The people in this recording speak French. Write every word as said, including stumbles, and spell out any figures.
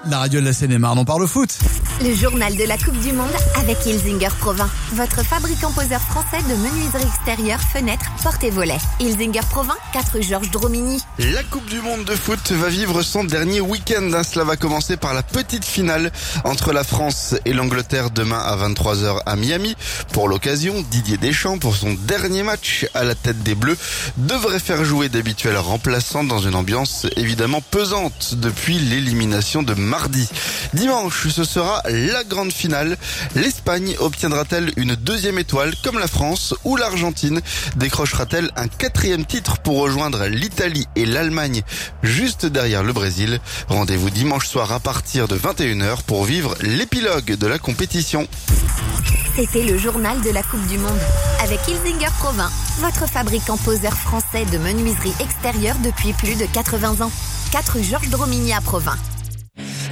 La radio de la Seine-et-Marne, on parle foot. Le journal de la Coupe du Monde avec Ilzinger Provins, votre fabricant poseur français de menuiserie extérieure, fenêtres, portes et volets. Ilzinger Provins, quatre Georges Dromigny. La Coupe du Monde de foot va vivre son dernier week-end. Cela va commencer par la petite finale entre la France et l'Angleterre demain à vingt-trois heures à Miami. Pour l'occasion, Didier Deschamps, pour son dernier match à la tête des Bleus, devrait faire jouer d'habituels remplaçants dans une ambiance évidemment pesante depuis l'élimination de mardi. Dimanche, ce sera la grande finale. L'Espagne obtiendra-t-elle une deuxième étoile comme la France, ou l'Argentine décrochera-t-elle un quatrième titre pour rejoindre l'Italie et l'Allemagne juste derrière le Brésil? Rendez-vous dimanche soir à partir de vingt et une heures pour vivre l'épilogue de la compétition. C'était le journal de la Coupe du Monde avec Ilzinger Provins, votre fabricant poseur français de menuiserie extérieure depuis plus de quatre-vingts ans. quatre Georges Dromigny à Provins.